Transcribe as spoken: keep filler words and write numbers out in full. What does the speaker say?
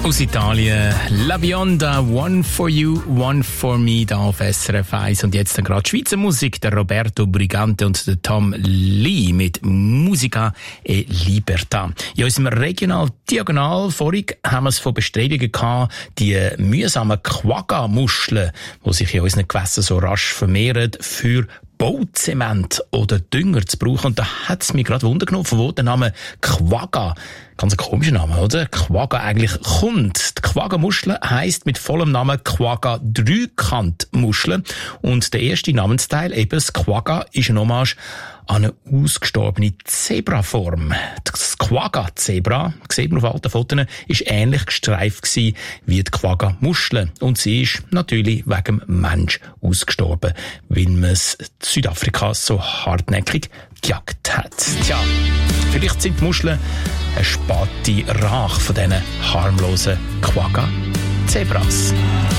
Aus Italien, La Bionda, One for You, One for Me, da auf S R F eins. Und jetzt dann gerade Schweizer Musik, der Roberto Brigante und der Tom Lee mit Musica e Libertà. In unserem Regional Diagonal vorig haben wir es von Bestrebungen gehabt, die mühsamen Quagga-Muscheln, die sich in unseren Gewässern so rasch vermehren, für Bauzement oder Dünger zu brauchen. Und da hat es mich gerade Wunder genommen, von wo der Name Quagga, ganz ein komischer Name, oder? Quagga eigentlich kommt. Die Quagga-Muschel heisst mit vollem Namen Quagga-Dreikantmuschel. Und der erste Namensteil, eben das Quagga, ist eine Hommage an eine ausgestorbene Zebraform. Das Quagga-Zebra, sieht man auf alten Fotos, ist ähnlich gestreift gewesen wie die Quagga-Muschel. Und sie ist natürlich wegen dem Mensch ausgestorben, weil man es in Südafrika so hartnäckig gejagt hat. Tja, vielleicht sind die Muscheln eine späte Rache von diesen harmlosen Quagga-Zebras.